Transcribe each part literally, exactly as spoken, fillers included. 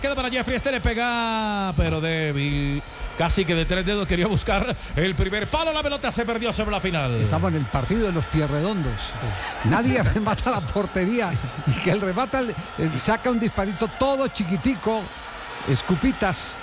Queda para Jeffrey, este le pega, pero débil. Casi que de tres dedos quería buscar el primer palo. La pelota se perdió sobre la final. Estamos en el partido de los pierredondos. Nadie remata la portería. Y que el remata, el, el saca un disparito todo chiquitico. Escupitas.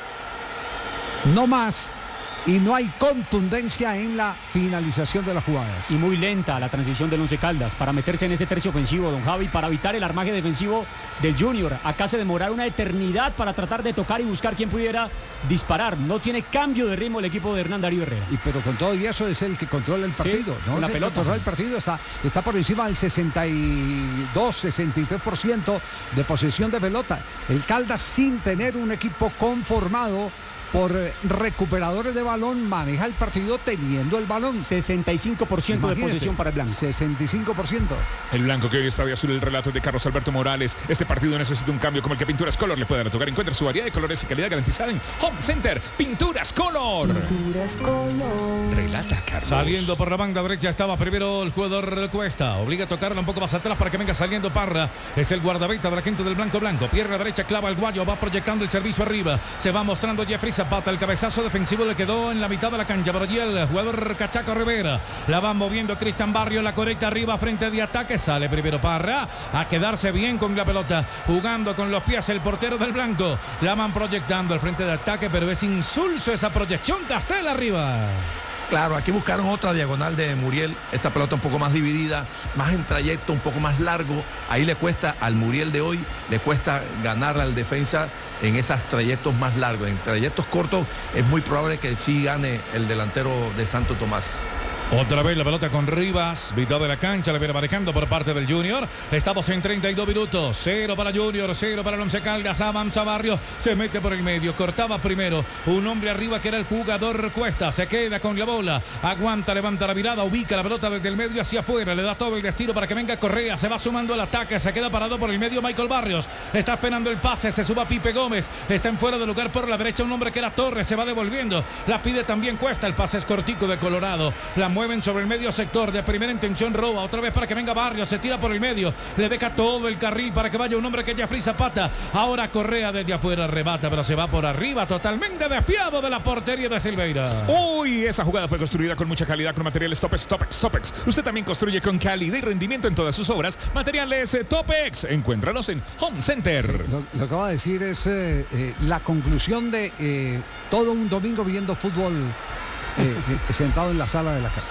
No más. Y no hay contundencia en la finalización de las jugadas. Y muy lenta la transición del Once Caldas para meterse en ese tercio ofensivo, don Javi, para evitar el armaje defensivo del Junior. Acá se demoraron una eternidad para tratar de tocar y buscar quien pudiera disparar. No tiene cambio de ritmo el equipo de Hernán Darío Herrera. Y pero con todo y eso es el que controla el partido. Sí, ¿no? con la Se pelota. controla el partido, está, está por encima del sesenta y dos, sesenta y tres por ciento de posesión de pelota. El Caldas, sin tener un equipo conformado por recuperadores de balón, maneja el partido teniendo el balón. sesenta y cinco por ciento de Imagínese, posesión para el blanco. sesenta y cinco por ciento. El blanco que hoy está de azul, el relato de Carlos Alberto Morales. Este partido necesita un cambio como el que Pinturas Color le puede tocar. Encuentra su variedad de colores y calidad garantizada en Home Center. Pinturas Color. Pinturas Color. Relata Carlos. Saliendo por la banda derecha estaba primero el jugador Cuesta. Obliga a tocarla un poco más atrás para que venga saliendo Parra. Es el guardameta de la gente del blanco blanco. Pierna derecha, clava el guayo. Va proyectando el servicio arriba. Se va mostrando Jeffrey Zapata. El cabezazo defensivo le quedó en la mitad de la cancha. Por allí el jugador Cachaco Rivera. La van moviendo Cristian Barrio. La conecta arriba frente de ataque. Sale primero Parra a quedarse bien con la pelota. Jugando con los pies el portero del blanco. La van proyectando al frente de ataque, pero es insulso esa proyección. Castel arriba. Claro, aquí buscaron otra diagonal de Muriel, esta pelota un poco más dividida, más en trayecto, un poco más largo. Ahí le cuesta al Muriel de hoy, le cuesta ganar al defensa en esos trayectos más largos. En trayectos cortos es muy probable que sí gane el delantero de Santo Tomás. Otra vez la pelota con Rivas, mitad de la cancha, la viene manejando por parte del Junior. Estamos en treinta y dos minutos, cero para Junior, cero para el Once Caldas. Avanza Barrio, se mete por el medio, cortaba primero un hombre arriba que era el jugador Cuesta, se queda con la bola, aguanta, levanta la mirada, ubica la pelota desde el medio hacia afuera, le da todo el destino para que venga Correa, se va sumando al ataque, se queda parado por el medio Michael Barrios, está esperando el pase, se suba Pipe Gómez, está en fuera de lugar por la derecha un hombre que era Torres, se va devolviendo, la pide también Cuesta, el pase es cortico de Colorado, la mueven sobre el medio sector, de primera intención roba, otra vez para que venga Barrios, se tira por el medio, le deja todo el carril para que vaya un hombre que es Jeffrey Zapata, ahora Correa desde afuera rebata, pero se va por arriba, totalmente despiado de la portería de Silveira. Uy, esa jugada fue construida con mucha calidad, con materiales Topex, Topex, Topex. Usted también construye con calidad y rendimiento en todas sus obras. Materiales Topex, encuéntralos en Home Center. Sí, lo, lo que va a decir es eh, eh, la conclusión de eh, todo un domingo viendo fútbol eh, eh, sentado en la sala de la casa.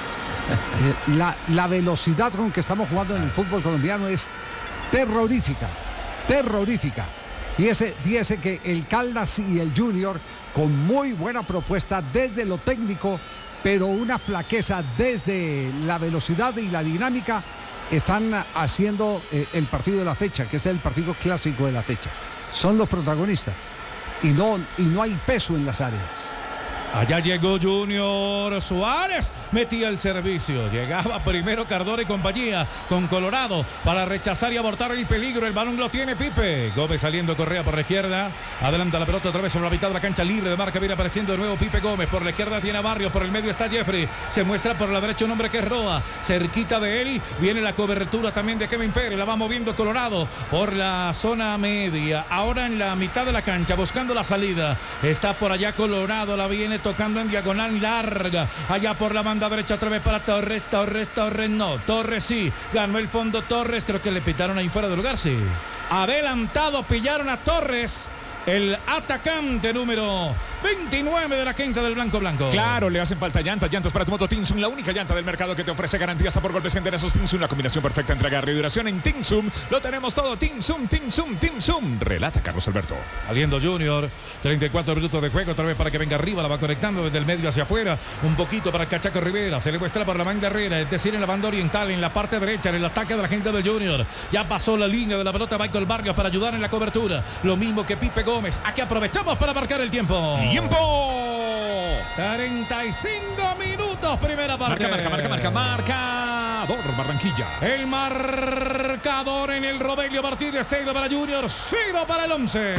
Eh, la, la velocidad con que estamos jugando en el fútbol colombiano es terrorífica, terrorífica. Fíjese, fíjese que el Caldas y el Junior con muy buena propuesta desde lo técnico, pero una flaqueza desde la velocidad y la dinámica, están haciendo eh, el partido de la fecha, que este es el partido clásico de la fecha. Son los protagonistas y no, y no hay peso en las áreas. Allá llegó Junior Suárez, metía el servicio, llegaba primero Cardona y compañía con Colorado para rechazar y abortar el peligro, el balón lo tiene Pipe, Gómez saliendo, Correa por la izquierda, adelanta la pelota otra vez sobre la mitad de la cancha libre de marca, viene apareciendo de nuevo Pipe Gómez, por la izquierda tiene a Barrios, por el medio está Jeffrey, se muestra por la derecha un hombre que es Roa, cerquita de él, viene la cobertura también de Kevin Pérez, la va moviendo Colorado por la zona media, ahora en la mitad de la cancha buscando la salida, está por allá Colorado, la viene tocando en diagonal larga, allá por la banda derecha otra vez para Torres, Torres, Torres, no, Torres sí, ganó el fondo Torres, creo que le pitaron ahí fuera de lugar, sí, adelantado, pillaron a Torres, el atacante número veintinueve de la quinta del blanco blanco. Claro, le hacen falta llantas, llantas para tu moto Tinsum, la única llanta del mercado que te ofrece garantía hasta por golpes enterazos. Tinsum, la combinación perfecta entre agarre y duración en Tinsum. Lo tenemos todo, Tinsum, Tinsum, Tinsum. Relata Carlos Alberto. Saliendo Junior, treinta y cuatro minutos de juego, otra vez para que venga arriba, la va conectando desde el medio hacia afuera, un poquito para Cachaco Rivera, se le muestra por la banda Herrera, es decir, en la banda oriental, en la parte derecha, en el ataque de la gente del Junior. Ya pasó la línea de la pelota Michael Barrios para ayudar en la cobertura, lo mismo que Pipe Gómez. Aquí aprovechamos para marcar el tiempo. ¡Tiempo! treinta y cinco minutos, primera parte. Marca, marca, marca, marca, marcador Barranquilla. El marcador en el Rogelio Martínez, cero para Junior, cero para el once.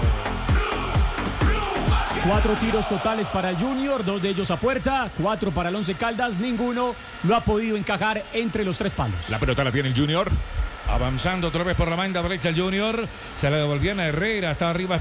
Cuatro tiros totales para el Junior, dos de ellos a puerta, cuatro para el Once Caldas, ninguno lo ha podido encajar entre los tres palos. La pelota la tiene el Junior. Avanzando otra vez por la banda derecha el Junior. Se le devolvían a Herrera. Está arriba